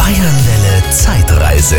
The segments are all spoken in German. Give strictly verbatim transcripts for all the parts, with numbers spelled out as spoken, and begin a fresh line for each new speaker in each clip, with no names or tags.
Bayernwelle Zeitreise.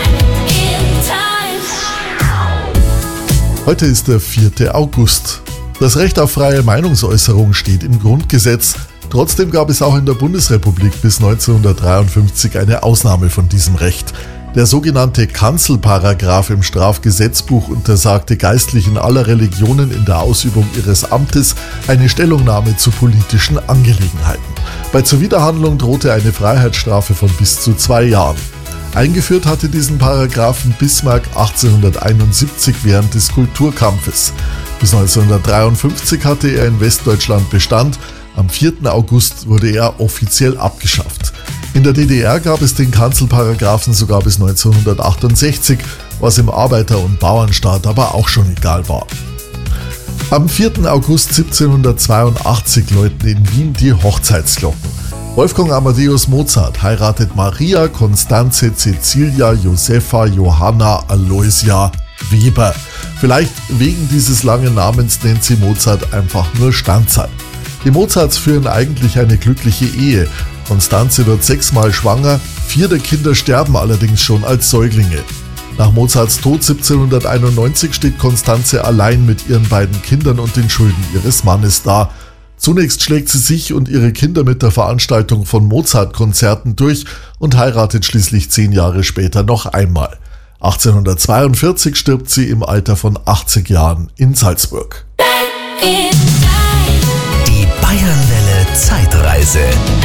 Heute ist der vierte August. Das Recht auf freie Meinungsäußerung steht im Grundgesetz. Trotzdem gab es auch in der Bundesrepublik bis neunzehnhundertdreiundfünfzig eine Ausnahme von diesem Recht. Der sogenannte Kanzelparagraph im Strafgesetzbuch untersagte Geistlichen aller Religionen in der Ausübung ihres Amtes eine Stellungnahme zu politischen Angelegenheiten. Bei Zuwiderhandlung drohte eine Freiheitsstrafe von bis zu zwei Jahren. Eingeführt hatte diesen Paragraphen Bismarck achtzehnhunderteinundsiebzig während des Kulturkampfes. Bis neunzehnhundertdreiundfünfzig hatte er in Westdeutschland Bestand. Am vierten August wurde er offiziell abgeschafft. In der D D R gab es den Kanzelparagraphen sogar bis neunzehnhundertachtundsechzig, was im Arbeiter- und Bauernstaat aber auch schon egal war. Am vierten August siebzehnhundertzweiundachtzig läuten in Wien die Hochzeitsglocken. Wolfgang Amadeus Mozart heiratet Maria Constanze Cecilia Josepha Johanna Aloysia Weber. Vielleicht wegen dieses langen Namens nennt sie Mozart einfach nur Stanzal. Die Mozarts führen eigentlich eine glückliche Ehe. Constanze wird sechsmal schwanger, vier der Kinder sterben allerdings schon als Säuglinge. Nach Mozarts Tod siebzehnhunderteinundneunzig steht Constanze allein mit ihren beiden Kindern und den Schulden ihres Mannes da. Zunächst schlägt sie sich und ihre Kinder mit der Veranstaltung von Mozart-Konzerten durch und heiratet schließlich zehn Jahre später noch einmal. achtzehnhundertzweiundvierzig stirbt sie im Alter von achtzig Jahren in Salzburg.
Die Bayernwelle Zeitreise.